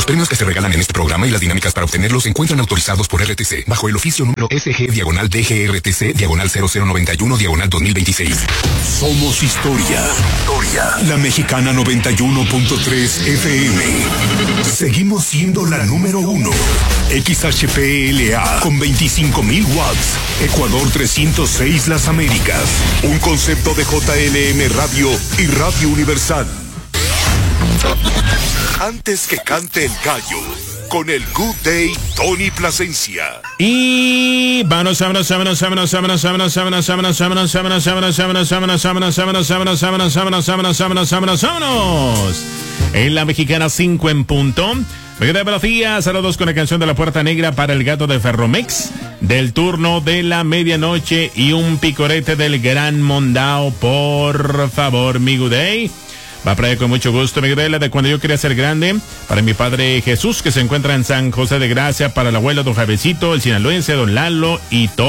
premios que se regalan en este programa y las dinámicas para obtenerlos se encuentran autorizados por RTC bajo el oficio número SG-DGRTC-0091-2026. Somos historia. La Mexicana 91.3 FM. Seguimos siendo la número 1. XHPLA con 25,000 watts. Ecuador 306 Las Américas. Un concepto de JLM Radio y Radio Universal. Antes que cante el gallo, con el Good Day Tony Plasencia. Y vámonos. En la Mexicana 5 en punto. Buenos días, saludos con la canción de La Puerta Negra para el gato de Ferromex, del turno de la medianoche y un picorete del Gran Mondao, por favor, mi Good Day. Va para allá con mucho gusto, mi Good Day, la de Cuando yo quería ser grande, para mi padre Jesús, que se encuentra en San José de Gracia, para el abuelo don Javecito, el sinaloense don Lalo y todo.